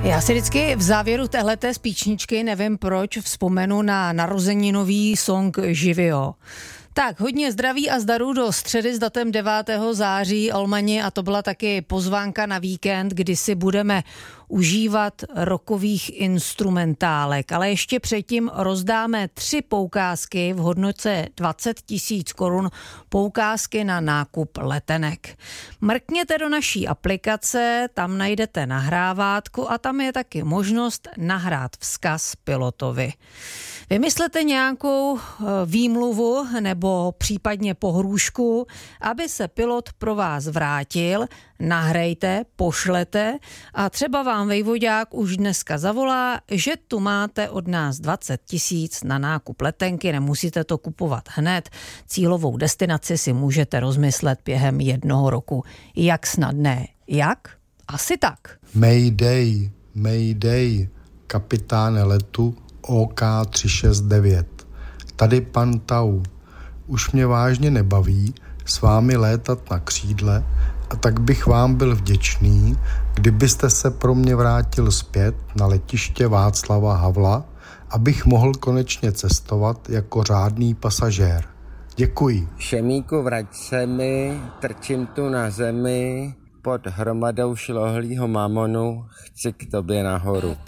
Já si vždycky v závěru téhleté spíčničky, nevím proč, vzpomenu na narozeninový song Živio. Tak, hodně zdraví a zdaru do středy s datem 9. září, Olmani, a to byla taky pozvánka na víkend, kdy si budeme užívat rockových instrumentálek. Ale ještě předtím rozdáme 3 poukázky v hodnoce 20 000 korun, poukázky na nákup letenek. Mrkněte do naší aplikace, tam najdete nahrávátko a tam je taky možnost nahrát vzkaz pilotovi. Vymyslete nějakou výmluvu nebo případně pohrůžku, aby se pilot pro vás vrátil, nahrajte, pošlete a třeba vám vejvodák už dneska zavolá, že tu máte od nás 20 000 na nákup letenky, nemusíte to kupovat hned, cílovou destinaci si můžete rozmyslet během 1 roku. Jak snadné? Jak? Asi tak. Mayday, Mayday, kapitáne letu OK 369. Tady pan Tau. Už mě vážně nebaví s vámi létat na křídle a tak bych vám byl vděčný, kdybyste se pro mě vrátil zpět na letiště Václava Havla, abych mohl konečně cestovat jako řádný pasažér. Děkuji. Šemíku, vrať se mi, trčím tu na zemi, pod hromadou šlohlýho mamonu, chci k tobě nahoru.